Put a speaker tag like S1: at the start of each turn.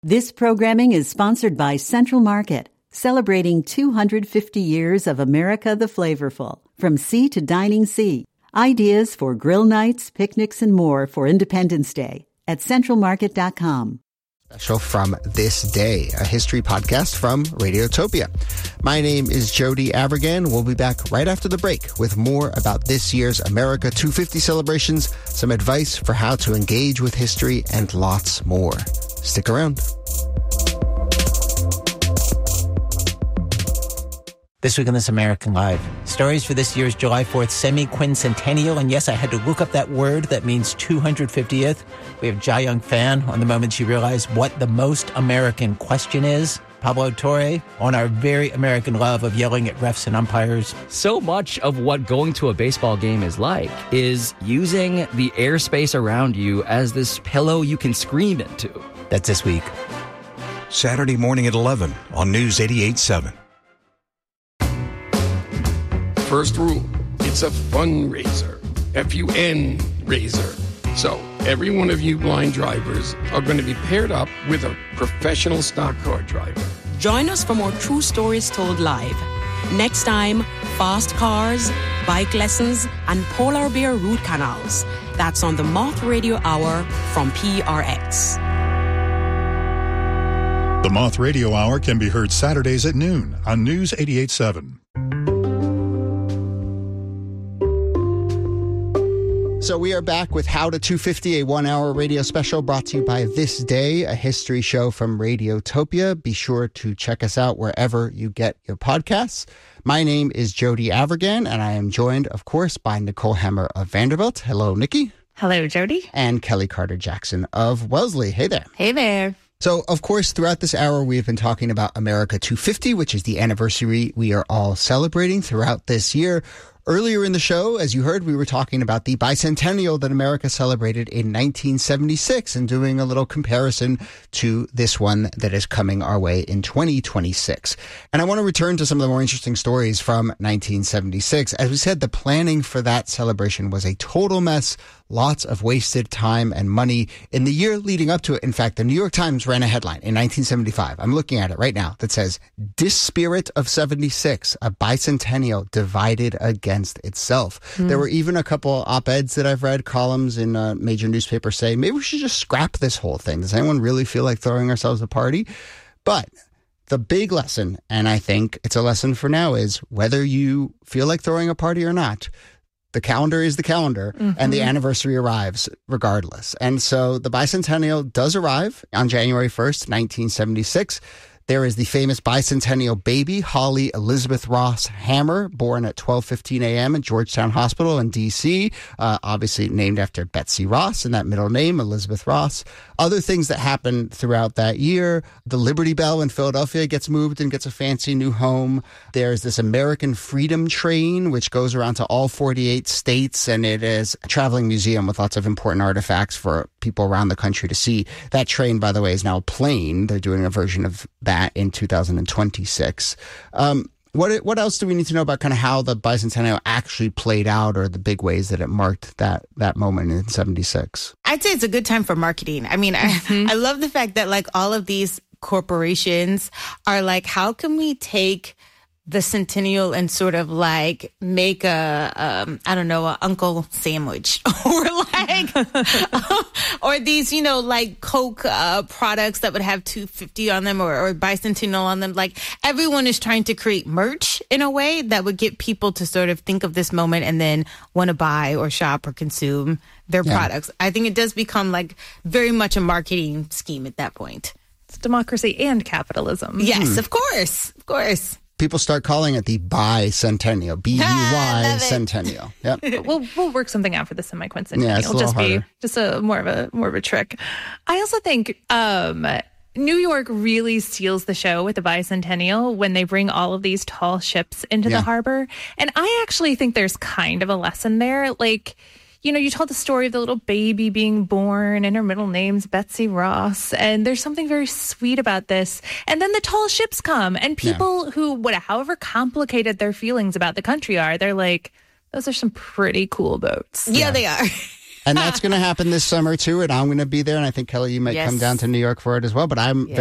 S1: This programming is sponsored by Central Market, celebrating 250 years of America the Flavorful. From sea to dining sea, ideas for grill nights, picnics, and more for Independence Day at centralmarket.com.
S2: Special from This Day, a history podcast from Radiotopia. My name is Jody Avirgan. We'll be back right after the break with more about this year's America 250 celebrations, some advice for how to engage with history, and lots more. Stick around.
S3: This week on This American Live, stories for this year's July 4th semi-quincentennial. And yes, I had to look up that word that means 250th. We have Jia Young Fan on the moment she realized what the most American question is. Pablo Torre on our very American love of yelling at refs and umpires.
S4: So much of what going to a baseball game is like is using the airspace around you as this pillow you can scream into.
S3: That's this week.
S5: Saturday morning at 11 on News 88.7.
S6: First rule, it's a fundraiser. F-U-N raiser. So every one of you blind drivers are going to be paired up with a professional stock car driver.
S7: Join us for more true stories told live. Next time, fast cars, bike lessons, and polar bear root canals. That's on the Moth Radio Hour from PRX.
S8: The Moth Radio Hour can be heard Saturdays at noon on News 88.7.
S2: So we are back with How to 250, a 1-hour radio special brought to you by This Day, a history show from Radiotopia. Be sure to check us out wherever you get your podcasts. My name is Jody Avirgan, and I am joined, of course, by Nicole Hammer of Vanderbilt. Hello, Nikki.
S9: Hello, Jody.
S2: And Kelly Carter-Jackson of Wellesley. Hey there.
S9: Hey there.
S2: So, of course, throughout this hour, we have been talking about America 250, which is the anniversary we are all celebrating throughout this year. Earlier in the show, as you heard, we were talking about the bicentennial that America celebrated in 1976 and doing a little comparison to this one that is coming our way in 2026. And I want to return to some of the more interesting stories from 1976. As we said, the planning for that celebration was a total mess. Lots of wasted time and money in the year leading up to it. In fact, the New York Times ran a headline in 1975. I'm looking at it right now that says, "Dispirit of 76, a bicentennial divided against itself." There were even a couple op-eds that I've read, columns in major newspapers say, maybe we should just scrap this whole thing. Does anyone really feel like throwing ourselves a party? But the big lesson, and I think it's a lesson for now, is whether you feel like throwing a party or not, the calendar is the calendar, and the anniversary arrives regardless. And so the bicentennial does arrive on January 1st, 1976. There is the famous bicentennial baby, Holly Elizabeth Ross Hammer, born at 12:15 a.m. at Georgetown Hospital in D.C., obviously named after Betsy Ross, and that middle name, Elizabeth Ross. Other things that happened throughout that year, the Liberty Bell in Philadelphia gets moved and gets a fancy new home. There's this American Freedom Train, which goes around to all 48 states, and it is a traveling museum with lots of important artifacts for people around the country to see. That train, by the way, is now a plane. They're doing a version of that in 2026. What else do we need to know about kind of how the bicentennial actually played out, or the big ways that it marked that moment in 76?
S9: I'd say it's a good time for marketing. I mean, I love the fact that like all of these corporations are like, how can we take the centennial and sort of like make a Uncle sandwich or like, or these, like Coke products that would have 250 on them or bicentennial on them. Like everyone is trying to create merch in a way that would get people to sort of think of this moment and then want to buy or shop or consume their products. I think it does become like very much a marketing scheme at that point.
S10: It's democracy and capitalism.
S9: Yes, of course. Of course.
S2: People start calling it the bicentennial, B-U-Y centennial. Yep.
S10: We'll work something out for the semi-quincentennial.
S2: Yeah,
S10: It'll just be just more of a trick. I also think New York really seals the show with the bicentennial when they bring all of these tall ships into the harbor. And I actually think there's kind of a lesson there. Like, you told the story of the little baby being born and her middle name's Betsy Ross. And there's something very sweet about this. And then the tall ships come and people who, however complicated their feelings about the country are, they're like, those are some pretty cool boats.
S9: Yeah, they are.
S2: And that's going to happen this summer, too. And I'm going to be there. And I think, Kelly, you might come down to New York for it as well. But I'm